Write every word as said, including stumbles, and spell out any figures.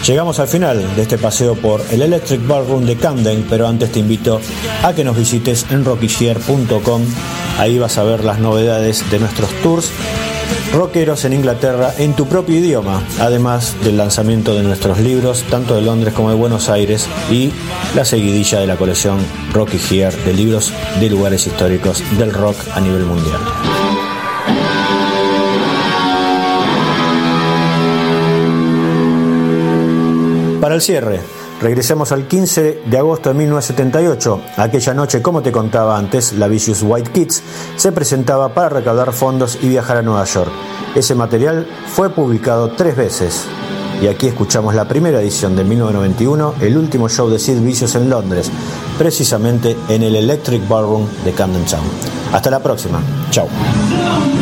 Llegamos al final de este paseo por el Electric Ballroom de Camden, pero antes te invito a que nos visites en rockigier punto com. Ahí vas a ver las novedades de nuestros tours rockeros en Inglaterra en tu propio idioma, además del lanzamiento de nuestros libros, tanto de Londres como de Buenos Aires, y la seguidilla de la colección Rocky Here de libros de lugares históricos del rock a nivel mundial. Para el cierre, regresemos al quince de agosto de mil novecientos setenta y ocho. Aquella noche, como te contaba antes, la Vicious White Kids se presentaba para recaudar fondos y viajar a Nueva York. Ese material fue publicado tres veces. Y aquí escuchamos la primera edición de mil novecientos noventa y uno, el último show de Sid Vicious en Londres, precisamente en el Electric Ballroom de Camden Town. Hasta la próxima. Chao.